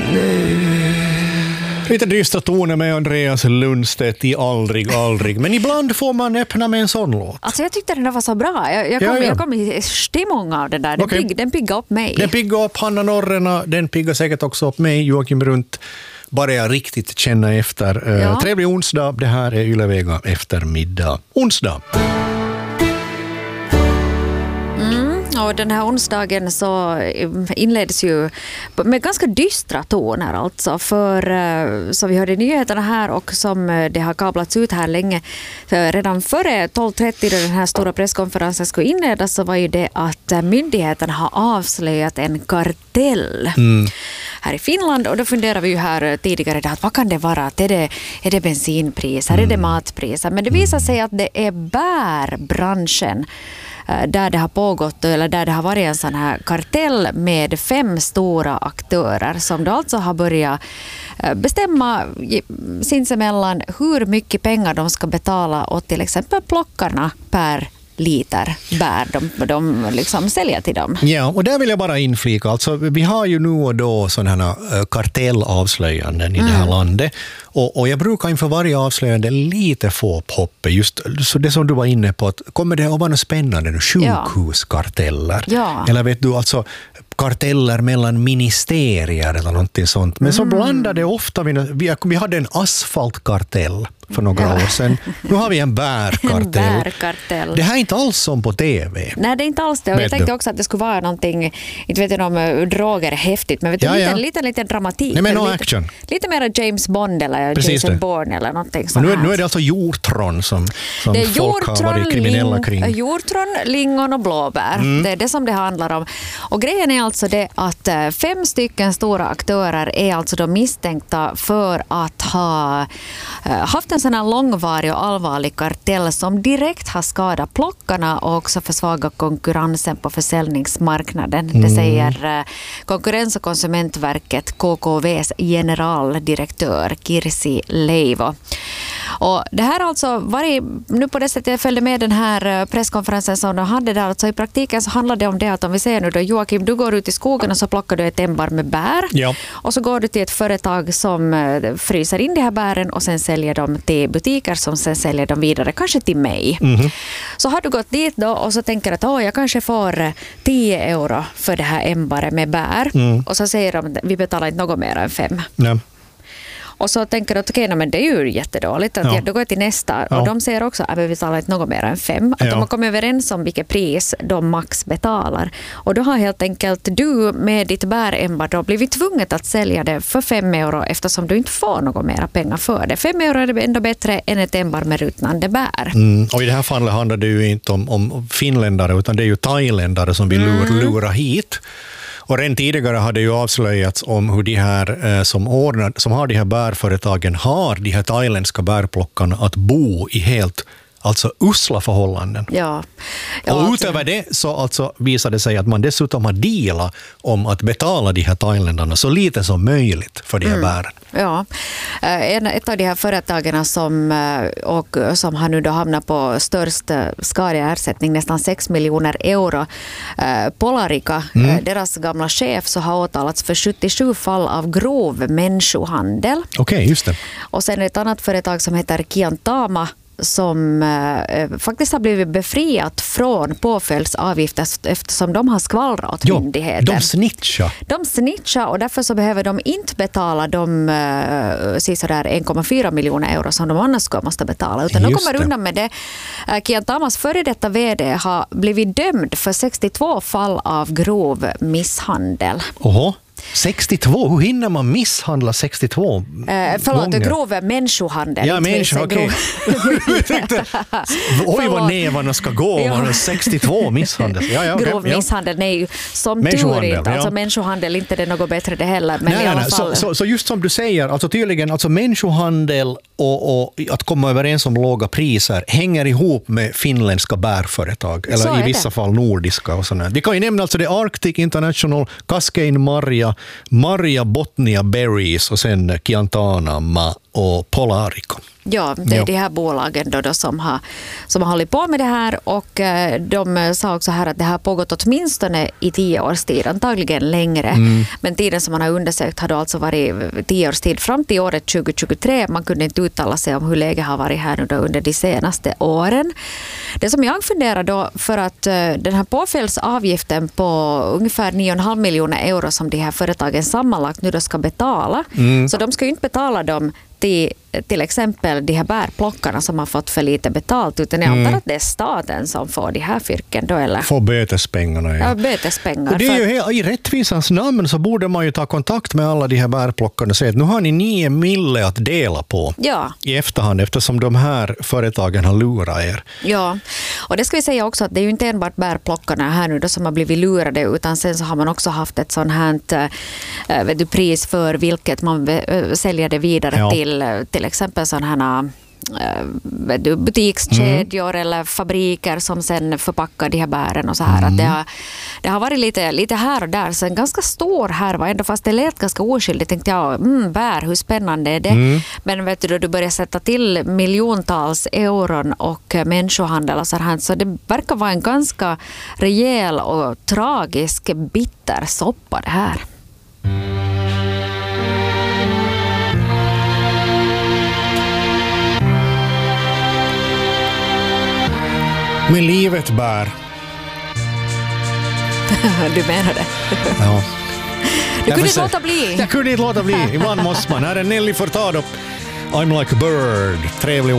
Lite dystra toner med Andreas Lundstedt i Aldrig. Men ibland får man öppna med en sån låt. Alltså jag tyckte den var så bra. Jag kom i stämning av det där. Okay. Den piggade upp mig. Den piggade upp Hanna Norrena. Den piggar säkert också upp mig, Joakim Brunt. Bara jag riktigt känna efter. Trevlig onsdag. Det här är Yle-Vega eftermiddag. Onsdag. Och den här onsdagen så inleds ju med ganska dystra toner alltså, för så vi hörde nyheterna här och som det har kablats ut här länge redan före 12.30 då den här stora presskonferensen skulle inledas, så var ju det att myndigheterna har avslöjat en kartell här i Finland, och då funderar vi ju här tidigare att vad kan det vara? Är det bensinpriser? Är det matpriser? Men det visar sig att det är bärbranschen där det har pågått, eller där det har varit en sån här kartell med 5 stora aktörer som då alltså har börjat bestämma sinsemellan hur mycket pengar de ska betala åt till exempel plockarna per liter bär de liksom säljer till dem. Ja, och där vill jag bara inflika. Alltså, vi har ju nu och då sådana kartellavslöjanden i det här landet. Och jag brukar inför varje avslöjande lite få upp hoppet. Just så det som du var inne på, att kommer det att vara något spännande? Sjukhuskarteller? Ja. Eller vet du, alltså karteller mellan ministerier eller någonting sånt. Men så blandar det ofta. Vi hade en asfaltkartell för några år sedan. Nu har vi en bärkartell. Det här är inte alls som på TV. Nej, det är inte alls det. Och jag tänkte också att det skulle vara någonting, inte vet jag om droger är häftigt, men vet du, lite dramatik. Nej, men action. Lite mer James Bond eller Jason Bourne eller någonting sånt. Nu är det alltså hjortron som det är folk har varit kriminella kring. Hjortron, lingon och blåbär. Det är det som det handlar om. Och grejen är alltså det att 5 stycken stora aktörer är alltså då misstänkta för att ha haft en sån här långvarig och allvarlig kartell som direkt har skadat plockarna och också försvagat konkurrensen på försäljningsmarknaden. Det säger Konkurrens- och konsumentverket KKVs generaldirektör Kirsi Leivo. Och det här alltså varit, nu på det sättet jag följde med den här presskonferensen som de hade där, alltså i praktiken så handlar det om det att om vi ser nu då, Joakim, du går ut i skogen och så plockar du ett ämbar med bär och så går du till ett företag som fryser in de här bären och sen säljer dem till butiker som sen säljer dem vidare, kanske till mig. Så har du gått dit då och så tänker att jag kanske får 10 euro för det här ämbaret med bär och så säger de vi betalar inte något mer än 5. Och så tänker de att okej, men det är ju jättedåligt. Att då går jag till nästa. Och de säger också att vi betalar inte något mer än 5. Att de har kommit överens om vilket pris de max betalar. Och då har helt enkelt du med ditt bärämbar då blivit tvunget att sälja det för 5 euro eftersom du inte får något mer pengar för det. 5 euro är det ändå bättre än ett ämbar med ruttnande bär. Och i det här fallet handlar det ju inte om finländare utan det är ju thailändare som vill lura hit. Och redan tidigare hade ju avslöjats om hur de här som har de här bärföretagen har de här thailändska bärplockarna att bo i helt alltså usla förhållanden. Och utöver det så alltså visade det sig att man dessutom har dealat om att betala de här thailändarna så lite som möjligt för de här bären. Ja, ett av de här företagen som har nu då hamnat på störst skadeersättning, nästan 6 miljoner euro. Polarica, deras gamla chef, så har åtalats för 77 fall av grov människohandel. Okej, just det. Och sen ett annat företag som heter Kiantama som faktiskt har blivit befriat från påföljdsavgifter eftersom de har skvallrat åt myndigheten. De snitchar och därför så behöver de inte betala de sådär 1,4 miljoner euro som de annars skulle måste betala. Utan de kommer undan med det. Kiantamas före detta vd har blivit dömd för 62 fall av grov misshandel. 62? Hur hinner man misshandla 62 gånger? Grov människohandel. Ja, okej. Oj, vad nävarna ska gå om man har 62 misshandel. Grov misshandel, nej, som tur inte. Alltså människohandel, inte det något bättre det heller. Men i alla fall. Så just som du säger, alltså tydligen, alltså människohandel och att komma överens om låga priser hänger ihop med finländska bärföretag. Eller i vissa fall nordiska och sådär. Vi kan ju nämna alltså det Arctic International, Cascade Marja Botnia Berries och sen Kiantama och Polarico. Ja, det är de här bolagen då som har hållit på med det här, och de sa också här att det har pågått åtminstone i 10 års tid, antagligen längre. Men tiden som man har undersökt har då alltså varit 10 års tid fram till året 2023. Man kunde inte uttala sig om hur läget har varit här nu då under de senaste åren. Det som jag funderar då, för att den här påföljdsavgiften på ungefär 9,5 miljoner euro som de här företagen sammanlagt nu då ska betala, så de ska ju inte betala dem till exempel de här bärplockarna som har fått för lite betalt, utan jag antar att det är staten som får de här fyrken då, eller? Får bötespengarna, ja. Ja, bötespengar. Och det är ju i rättvisans namn så borde man ju ta kontakt med alla de här bärplockarna och säga att nu har ni 9 mille att dela på i efterhand, eftersom de här företagen har lurat er. Ja, och det ska vi säga också att det är ju inte enbart bärplockarna här nu då som har blivit lurade, utan sen så har man också haft ett sånt här pris för vilket man säljer det vidare till exempel sådana här butikskedjor eller fabriker som sen förpackar de här bären och så här. Att det har varit lite här och där, så en ganska stor härva ändå, fast det lät ganska oskyldigt. Tänkte jag, bär, hur spännande är det? Men vet du, då du börjar sätta till miljontals euron och människohandel och så här, så det verkar vara en ganska rejäl och tragisk bitter soppa det här. Men livet bär. Du menar det? Ja. Du kunde inte låta bli. Jag kunde inte låta bli. Ibland måste man. Här är Nelly Furtado. I'm like a bird. Trevlig